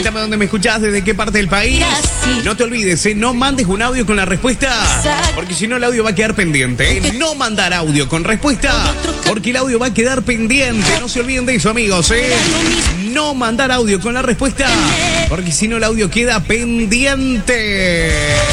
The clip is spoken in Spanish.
Avísame dónde me escuchás, desde qué parte del país. No te olvides, no mandes un audio con la respuesta, porque si no el audio va a quedar pendiente. No mandar audio con respuesta, porque el audio va a quedar pendiente. No se olviden de eso, amigos. No mandar audio con la respuesta, porque si no el audio queda pendiente.